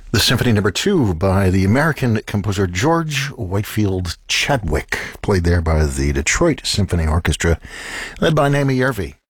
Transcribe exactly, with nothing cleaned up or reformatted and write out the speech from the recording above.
The Symphony Number Two by the American composer George Whitefield Chadwick, played there by the Detroit Symphony Orchestra, led by Naomi Yervi.